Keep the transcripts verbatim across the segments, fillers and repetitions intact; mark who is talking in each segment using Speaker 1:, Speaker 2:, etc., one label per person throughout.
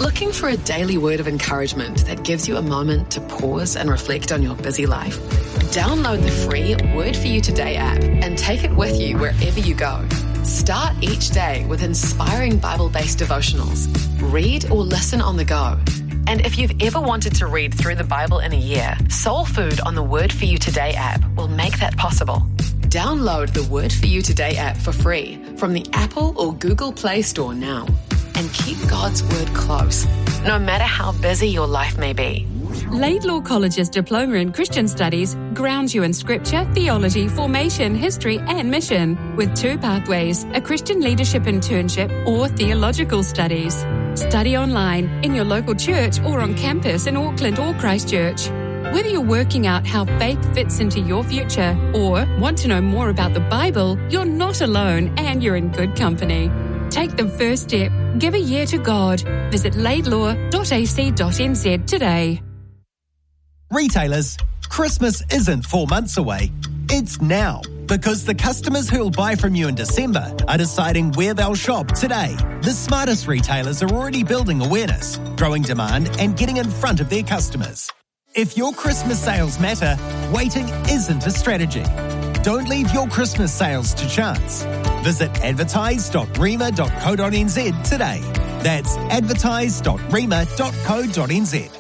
Speaker 1: Looking for a daily word of encouragement that gives you a moment to pause and reflect on your busy life? Download the free Word For You Today app and take it with you wherever you go. Start each day with inspiring Bible-based devotionals. Read or listen on the go. And if you've ever wanted to read through the Bible in a year, Soul Food on the Word For You Today app will make that possible. Download the Word For You Today app for free from the Apple or Google Play Store now. And keep God's Word close, no matter how busy your life may be.
Speaker 2: Laidlaw College's Diploma in Christian Studies grounds you in Scripture, theology, formation, history and mission with two pathways, a Christian leadership internship or theological studies. Study online, in your local church or on campus in Auckland or Christchurch. Whether you're working out how faith fits into your future or want to know more about the Bible, you're not alone and you're in good company. Take the first step. Give a year to God. Visit laidlaw dot a c dot n z today.
Speaker 3: Retailers, Christmas isn't four months away. It's now, because the customers who'll buy from you in December are deciding where they'll shop today. The smartest retailers are already building awareness, growing demand, and getting in front of their customers. If your Christmas sales matter, waiting isn't a strategy. Don't leave your Christmas sales to chance. Visit advertise dot rema dot co dot n z today. That's advertise dot rema dot co dot n z.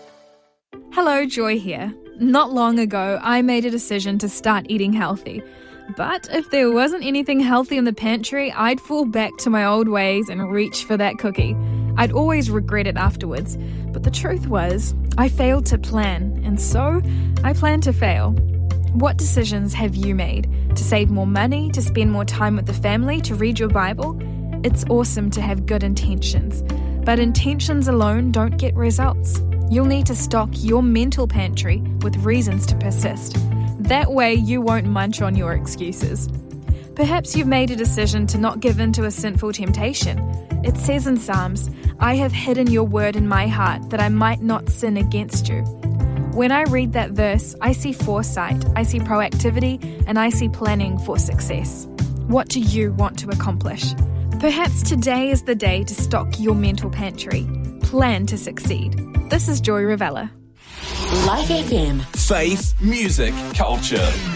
Speaker 4: Hello, Joy here. Not long ago, I made a decision to start eating healthy. But if there wasn't anything healthy in the pantry, I'd fall back to my old ways and reach for that cookie. I'd always regret it afterwards. But the truth was, I failed to plan, and so I planned to fail. What decisions have you made? To save more money, to spend more time with the family, to read your Bible? It's awesome to have good intentions, but intentions alone don't get results. You'll need to stock your mental pantry with reasons to persist. That way you won't munch on your excuses. Perhaps you've made a decision to not give in to a sinful temptation. It says in Psalms, "I have hidden your word in my heart that I might not sin against you." When I read that verse, I see foresight, I see proactivity, and I see planning for success. What do you want to accomplish? Perhaps today is the day to stock your mental pantry. Plan to succeed. This is Joy Ravella.
Speaker 1: Life F M.
Speaker 5: Faith, music, culture.